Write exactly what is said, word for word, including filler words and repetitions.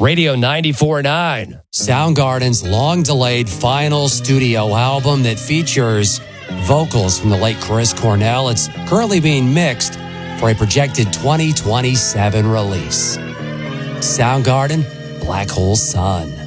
Radio ninety-four point nine. Soundgarden's long-delayed final studio album that features vocals from the late Chris Cornell. It's currently being mixed for a projected twenty twenty-seven release. Soundgarden, Black Hole Sun.